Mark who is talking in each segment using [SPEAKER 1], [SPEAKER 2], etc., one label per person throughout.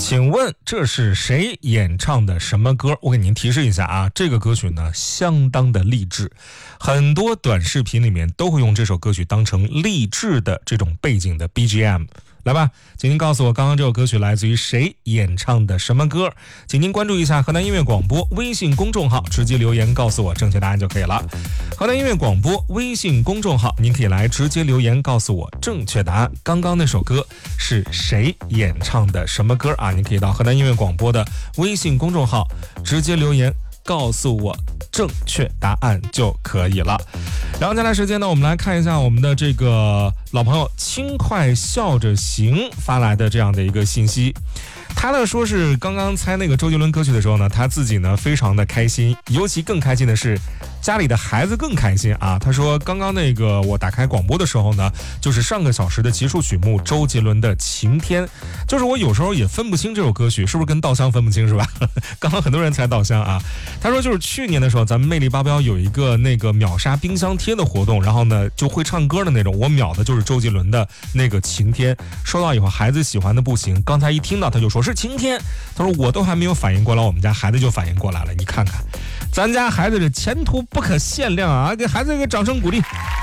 [SPEAKER 1] 请问这是谁演唱的什么歌？我给您提示一下啊，这个歌曲呢相当的励志，很多短视频里面都会用这首歌曲当成励志的这种背景的 BGM。来吧，请您告诉我刚刚这首歌曲来自于谁演唱的什么歌？请您关注一下河南音乐广播微信公众号，直接留言告诉我正确答案就可以了。河南音乐广播微信公众号，您可以来直接留言告诉我正确答案。刚刚那首歌是谁演唱的什么歌啊？您可以到河南音乐广播的微信公众号直接留言告诉我正确答案就可以了。然后接下来时间呢，我们来看一下我们的这个老朋友轻快笑着行发来的这样的一个信息。他呢说是刚刚猜那个周杰伦歌曲的时候呢，他自己呢非常的开心，尤其更开心的是家里的孩子更开心啊。他说刚刚那个我打开广播的时候呢，就是上个小时的结束曲目周杰伦的《晴天》，就是我有时候也分不清这首歌曲是不是跟稻香分不清是吧？刚刚很多人猜稻香啊。他说就是去年的时候咱们魅力八标有一个那个秒杀冰箱贴的活动，然后呢就会唱歌的那种，我秒的就是周杰伦的那个《晴天》，收到以后孩子喜欢的不行，刚才一听到他就说是晴天，他说我都还没有反应过来，我们家孩子就反应过来了，你看看咱家孩子的前途不可限量啊，给孩子一个掌声鼓励。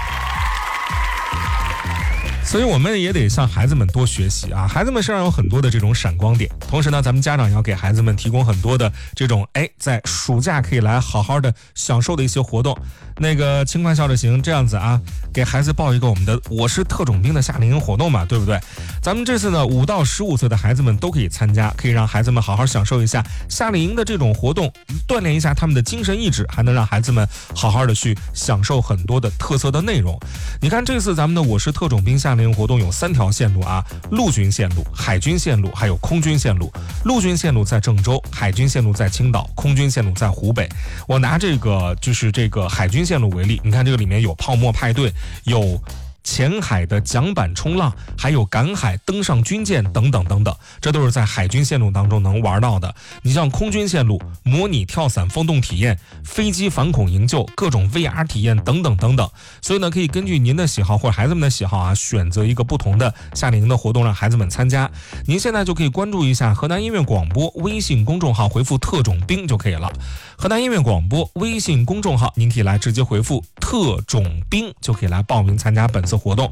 [SPEAKER 1] 所以我们也得向孩子们多学习啊，孩子们身上有很多的这种闪光点，同时呢咱们家长也要给孩子们提供很多的这种在暑假可以来好好的享受的一些活动。那个轻快笑着行这样子啊，给孩子报一个我们的我是特种兵的夏令营活动嘛，对不对？咱们这次呢5到15岁的孩子们都可以参加，可以让孩子们好好享受一下夏令营的这种活动，锻炼一下他们的精神意志，还能让孩子们好好的去享受很多的特色的内容。你看这次咱们的我是特种兵夏令营活动有3条线路啊，陆军线路、海军线路还有空军线路。陆军线路在郑州，海军线路在青岛，空军线路在湖北。我拿这个就是这个海军线路为例，你看这个里面有泡沫派对，有前海的桨板冲浪，还有赶海登上军舰等等等等，这都是在海军线路当中能玩到的。你像空军线路，模拟跳伞风洞体验、飞机反恐营救、各种 VR 体验等等等等。所以呢，可以根据您的喜好或者孩子们的喜好啊，选择一个不同的夏令营的活动让孩子们参加。您现在就可以关注一下河南音乐广播微信公众号，回复特种兵就可以了。河南音乐广播微信公众号，您可以来直接回复特种兵就可以来报名参加本次活动。